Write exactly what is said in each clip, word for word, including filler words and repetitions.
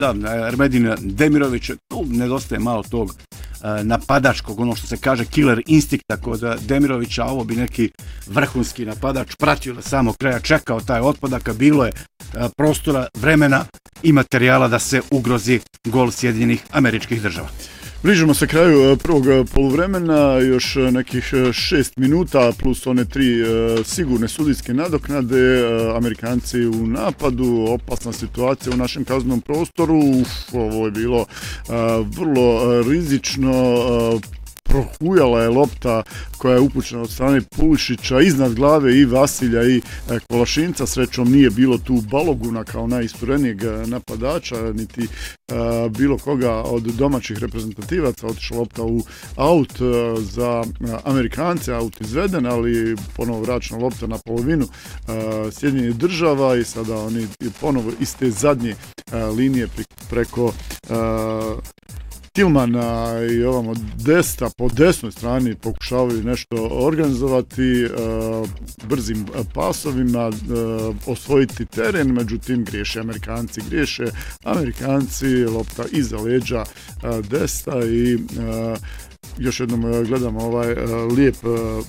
Da, Ermedin Demirović, tu nedostaje malo tog uh, napadačkog, ono što se kaže killer instinkta kod Demirovića, ovo bi neki vrhunski napadač pratio do samog kraja, čekao taj otpadak, a bilo je uh, prostora, vremena i materijala da se ugrozi gol Sjedinjenih Američkih Država. Bližimo se kraju prvog poluvremena, još nekih šest minuta plus one tri sigurne sudijske nadoknade. Amerikanci u napadu, opasna situacija u našem kaznenom prostoru. Uf, ovo je bilo vrlo rizično. Prohujala je lopta koja je upućena od strane Pulišića iznad glave i Vasilja i Kolašinca. Srećom nije bilo tu Baloguna kao najisturenijeg napadača, niti a, bilo koga od domaćih reprezentativaca. Otišla lopta u aut za Amerikance, aut izveden, ali ponovo vraćena lopta na polovinu Sjedinjenih Država i sada oni ponovo iz te zadnje a, linije preko a, Tilmana i ovamo Desta po desnoj strani pokušavaju nešto organizovati, uh, brzim pasovima uh, osvojiti teren, međutim griješe Amerikanci, griješe Amerikanci, lopta iza leđa uh, Desta i uh, još jednom uh, gledamo ovaj uh, lijep uh,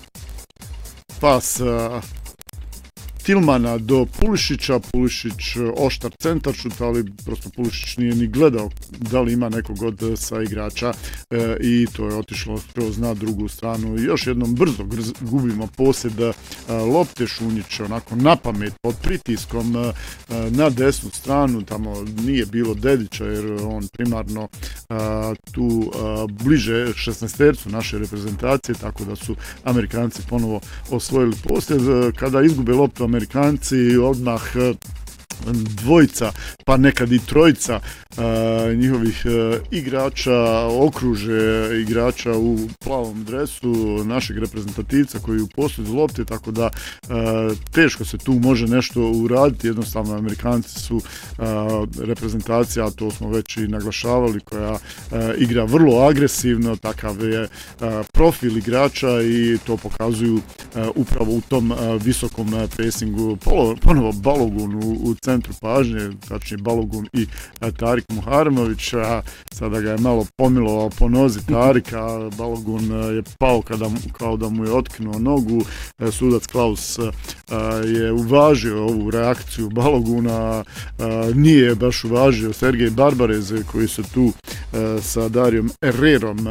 pas uh, Tilmana do Pulišića, Pulišić oštar centaršut, ali prosto Pulišić nije ni gledao da li ima nekog od sa igrača e, i to je otišlo skroz na drugu stranu. Još jednom brzo grz, gubimo posjed e, lopte. Šunjić onako na pamet pod pritiskom e, na desnu stranu, tamo nije bilo Dedića jer on primarno e, tu e, bliže šesnaestercu naše reprezentacije, tako da su Amerikanci ponovo osvojili posjed. Kada izgube loptu Amerikanci odmah dvojica, pa nekad i trojica uh, njihovih uh, igrača okruže igrača u plavom dresu našeg reprezentativca koji je u posjedu lopte, tako da uh, teško se tu može nešto uraditi. Jednostavno Amerikanci su uh, reprezentacija, a to smo već i naglašavali, koja uh, igra vrlo agresivno, takav je uh, profil igrača i to pokazuju uh, upravo u tom uh, visokom uh, presingu. Polo, ponovo Balogun u, u centru pažnje, tačnije Balogun i Tarik Muharemović, a sada ga je malo pomilovao po nozi Tarika. Balogun je pao kada, kao da mu je otkinuo nogu. Sudac Klaus je uvažio ovu reakciju Baloguna, nije baš uvažio Sergej Barbarez koji se tu sa Darijom Herrerom,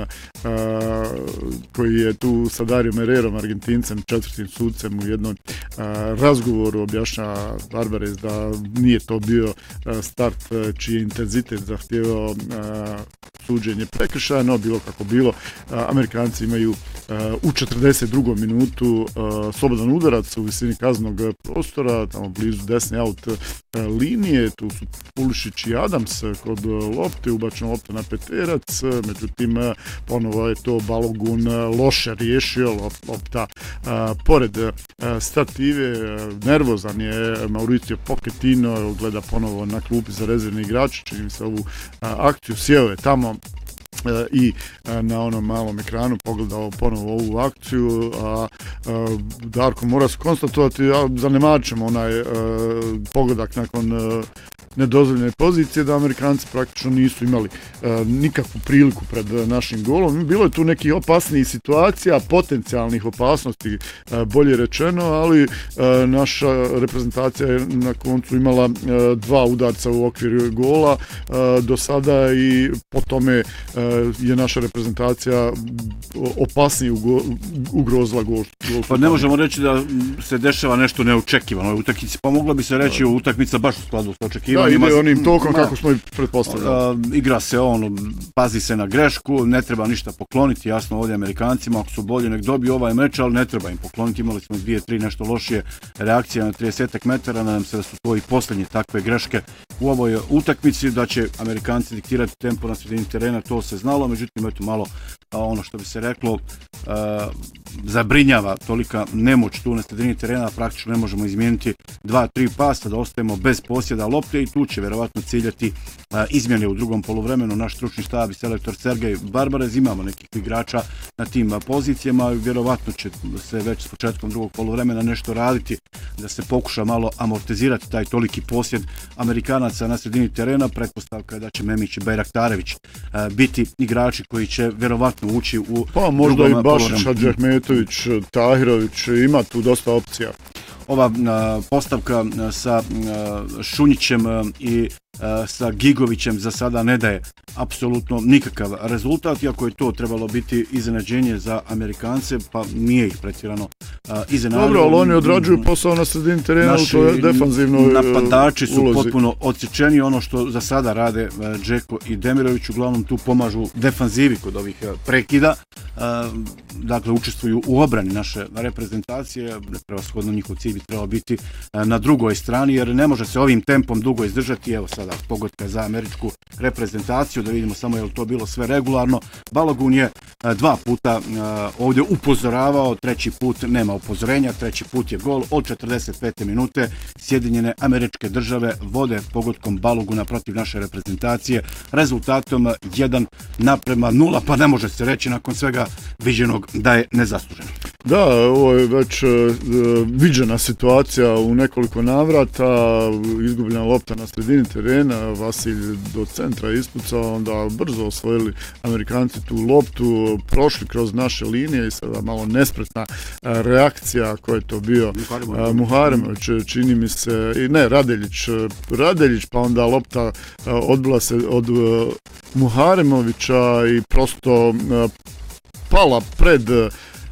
koji je tu sa Darijom Herrerom, Argentincem, četvrtim sudcem, u jednom razgovoru objašnja Barbarez da nije to bio start čiji je intenzitet zahtijevao suđenje prekršaja, no bilo kako bilo. Amerikanci imaju u četrdeset drugom minutu slobodan udarac u visini kaznenog prostora, tamo blizu desne aut linije. Tu su Pulišić i Adams kod lopte, ubačena lopta na peterac, međutim ponovo je to Balogun loše riješio, lopta pored stative. Nervozan je Mauricio Pochettino, gleda ponovo na klupi za rezervni igrač, čini mi se ovu akciju, sjeo je tamo i na onom malom ekranu pogledao ponovo ovu akciju, a, a Darko mora se konstatovati, ja zanemarit ćemo onaj a, pogodak nakon a, nedozvoljene pozicije, da Amerikanci praktično nisu imali a, nikakvu priliku pred našim golom. Bilo je tu nekih opasnijih situacija, potencijalnih opasnosti, a, bolje rečeno, ali a, naša reprezentacija je na koncu imala a, dva udarca u okviru gola a, do sada i po tome a, je naša reprezentacija opasnije ugrozila gol. Pa ne možemo reći da se dešava nešto neočekivano u utakmici, pa moglo bi se reći u utakmica baš u skladu s očekivanjima. Da, ide onim tokom kako smo i pretpostavljali. Igra se on, pazi se na grešku, ne treba ništa pokloniti, jasno ovdje Amerikancima, ako su bolji nek dobiju ovaj meč, ali ne treba im pokloniti. Imali smo dvije, tri nešto lošije reakcije na trideset metara, nadam se da su to i posljednje takve greške u ovoj utakmici, da će Amerikanci diktirati tempo na sredini terena, to se znalo, međutim eto malo ono što bi se reklo zabrinjava tolika nemoć tu na sredini terena, praktično ne možemo izmijeniti dva, tri pasa, da ostajemo bez posjeda lopte i tu će vjerovatno ciljati izmjene u drugom poluvremenu naš stručni štab i selektor Sergej Barbarez. Imamo nekih igrača na tim pozicijama. Vjerovatno će se već s početkom drugog poluvremena nešto raditi da se pokuša malo amortizirati taj toliki posjed Amerikanaca na sredini terena. Pretpostavka je da će Memić i Bajraktarević biti igrači koji će vjerovatno ući u pa možda i Bašić, Hadžiahmetović, Tahirović, ima tu dosta opcija. Ova a, postavka a, sa a, Šunjićem a, i a, sa Gigovićem za sada ne daje apsolutno nikakav rezultat, iako je to trebalo biti iznenađenje za Amerikance, pa nije ih pretjerano iznenadilo. Dobro, ali oni odrađuju posao na sredini terena u toj defanzivnoj napadači su ulozi. Potpuno odsječeni. Ono što za sada rade Džeko i Demirović, uglavnom tu pomažu defanzivi kod ovih prekida. Dakle, učestvuju u obrani naše reprezentacije. Prevashodno njihov cilj bi trebao biti na drugoj strani, jer ne može se ovim tempom dugo izdržati. Evo sada pogotka za američku reprezentaciju, da vidimo samo je li to bilo sve regularno. Balogun je dva puta ovdje upozoravao, treći put nema upozorenja, treći put je gol. Od četrdeset pete minute Sjedinjene Američke Države vode pogodkom Baloguna protiv naše reprezentacije rezultatom jedan naprema nula, pa ne može se reći nakon svega viđenog da je nezasluženo. Da, ovo je već uh, viđena situacija u nekoliko navrata, izgubljena lopta na sredini terena, Vasilj do centra ispucao, onda brzo osvojili Amerikanci tu loptu, prošli kroz naše linije i sada malo nespretna uh, reakcija koja je to bio uh, Muharemović, čini mi se, i ne, Radeljić, Radeljić, pa onda lopta uh, odbila se od uh, Muharemovića i prosto uh, pala pred uh,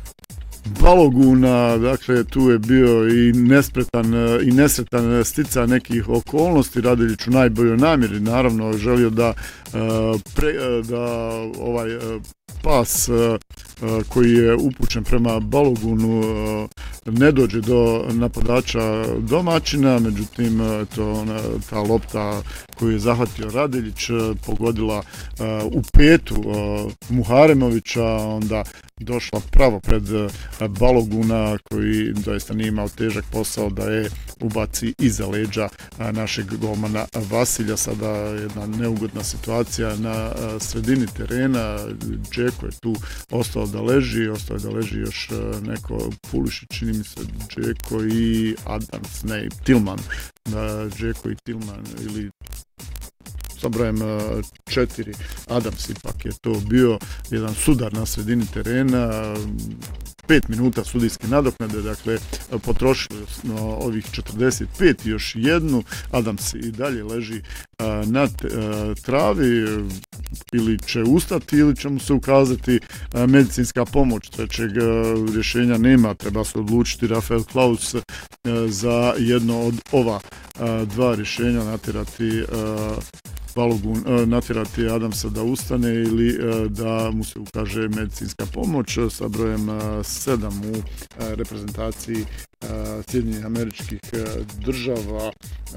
Baloguna, dakle tu je bio i nespretan i nesretan stica nekih okolnosti. Radeljić u najboljoj namjeri naravno želio da, pre, da ovaj pas koji je upućen prema Balogunu ne dođe do napadača domaćina, međutim to ona, ta lopta koju je zahvatio Radeljić pogodila u petu Muharemovića, onda došla pravo pred Baloguna koji doista nije imao težak posao da je ubaci iza leđa našeg golmana Vasilja. Sada jedna neugodna situacija na sredini terena. Džeko je tu ostao da leži, ostao je da leži još neko Pulišić, čini mi se Džeko i Adams, ne, Tilman. Džeko i Tilman ili sa brojem četiri. Adams ipak je to bio jedan sudar na sredini terena, pet minuta sudijske nadoknade, dakle potrošili smo ovih četrdeset pet i još jednu. Adams i dalje leži na travi, ili će ustati ili će mu se ukazati medicinska pomoć. Trećeg rješenja nema, treba se odlučiti Rafael Klaus za jedno od ova dva rješenja, natjerati Balogun, natjerati Adamsa da ustane ili da mu se ukaže medicinska pomoć. Sa brojem sedam u reprezentaciji Sjedinjenih Američkih Država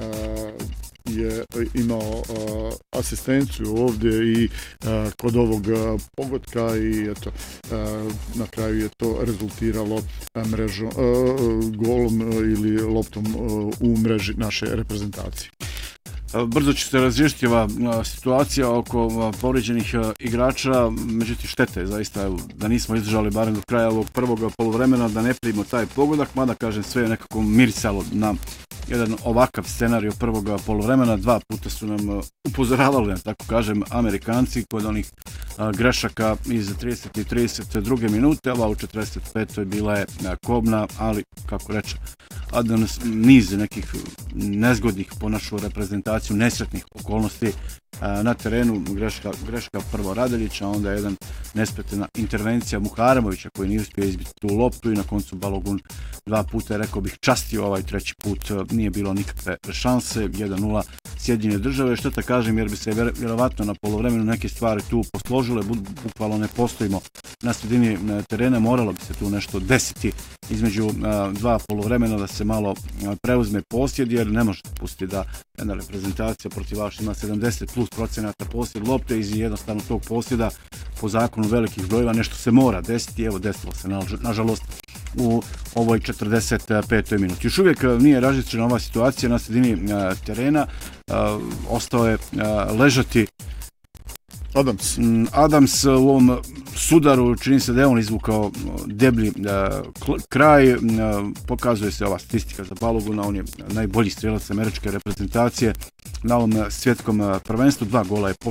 je imao asistenciju ovdje i kod ovog pogotka i eto, na kraju je to rezultiralo mrežom, golom ili loptom u mreži naše reprezentacije. Brzo će se razriješiti ova situacija oko povrijeđenih igrača, međutim štete je zaista da nismo izdržali barem do kraja ovog prvog poluvremena, da ne primimo taj pogodak, mada kažem sve je nekako mirisalo na jedan ovakav scenarij prvog poluvremena. Dva puta su nam upozoravali, tako kažem, Amerikanci kod onih grešaka iz trideset i trideset druge minute, ova u četrdeset petoj bila je kobna, ali kako reče Adams, niz nekih nezgodnih po našu reprezentaciju, nesretnih okolnosti na terenu, greška, greška prvo Radeljića, onda jedan nespretna intervencija Muharemovića koji nije uspio izbiti tu loptu i na koncu Balogun dva puta, rekao bih, častio, ovaj treći put nije bilo nikakve šanse. Jedan nula Sjedinjene Države, što ta kažem, jer bi se vjerovatno na poluvremenu neke stvari tu posložile, bukvalno ne postojimo na sredini terena, moralo bi se tu nešto desiti između dva poluvremena da se malo preuzme posjed, jer ne možete pustiti da jedna reprezentacija protiv vaš ima sedamdeset plus procenata posjed lopte iz jednostavno tog posjeda po zakonu velikih brojeva nešto se mora desiti. Evo, desilo se nažalost u ovoj četrdeset petoj minuti. Još uvijek nije razriješena ova situacija na sredini terena, ostao je ležati Adams. Adams u ovom sudaru, čini se da je on izvukao deblji kraj, pokazuje se ova statistika za Baloguna, on je najbolji strelac američke reprezentacije na ovom svjetskom prvenstvu, dva gola je